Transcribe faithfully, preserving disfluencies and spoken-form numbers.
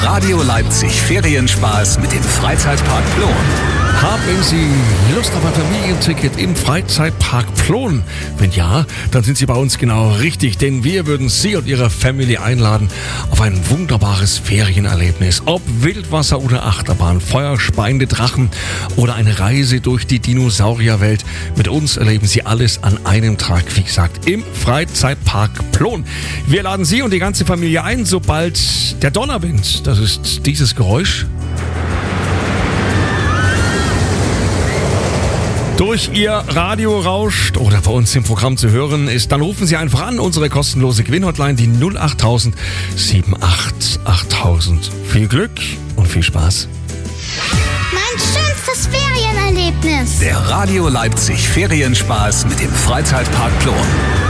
Radio Leipzig Ferienspaß mit dem Freizeitpark Plon. Haben Sie Lust auf ein Familienticket im Freizeitpark Plon? Wenn ja, dann sind Sie bei uns genau richtig, denn wir würden Sie und Ihre Family einladen auf ein wunderbares Ferienerlebnis. Ob Wildwasser oder Achterbahn, feuerspeiende Drachen oder eine Reise durch die Dinosaurierwelt. Mit uns erleben Sie alles an einem Tag, wie gesagt, im Freizeitpark Plon. Wir laden Sie und die ganze Familie ein, sobald der Donnerwind, das ist dieses Geräusch, durch Ihr Radio rauscht oder bei uns im Programm zu hören ist, dann rufen Sie einfach an, unsere kostenlose Gewinnhotline, die null acht null null sieben acht acht null null. Viel Glück und viel Spaß. Mein schönstes Ferienerlebnis. Der Radio Leipzig Ferienspaß mit dem Freizeitpark Plon.